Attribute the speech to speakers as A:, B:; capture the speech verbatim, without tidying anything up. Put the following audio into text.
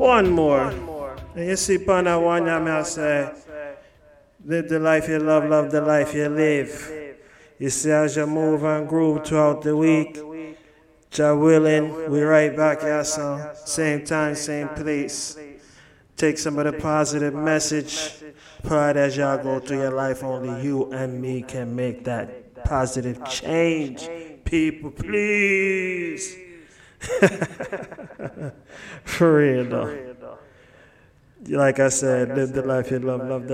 A: One more. And you see, upon that one, I say, live the life you love, love the life you live. You see, as you move and groove throughout the week, Jah willing, we right back here, so same time, same place. Take some of the positive message. Pride as y'all go through your life, only you and me can make that positive change. People, please. For real, though. Like I said, live the life you love, love the